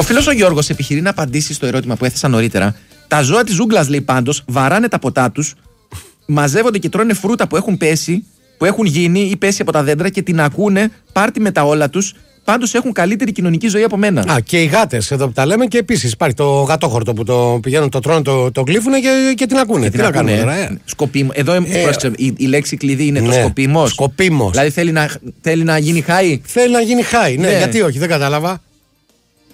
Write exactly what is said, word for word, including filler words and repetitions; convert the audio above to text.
φίλος ο Γιώργος επιχειρεί να απαντήσει στο ερώτημα που έθεσα νωρίτερα. Τα ζώα της ζούγκλας, λέει, πάντως βαράνε τα ποτά τους, μαζεύονται και τρώνε φρούτα που έχουν πέσει, που έχουν γίνει ή πέσει από τα δέντρα και την ακούνε πάρτι με τα όλα τους. Πάντως έχουν καλύτερη κοινωνική ζωή από μένα. Α, και οι γάτες εδώ που τα λέμε, και επίσης υπάρχει το γατόχορτο που το πηγαίνουν, το τρώνε, το, το γλύφουνε και, και την ακούνε. Τι να κάνουμε τώρα, ε? Σκοπίμο. Εδώ ε, πρόσεξε, η, η λέξη κλειδί είναι, ναι, το σκοπίμος. Σκοπίμος. Δηλαδή θέλει να, θέλει να γίνει χάι. Θέλει να γίνει χάι, ναι, ναι. Γιατί όχι, δεν κατάλαβα.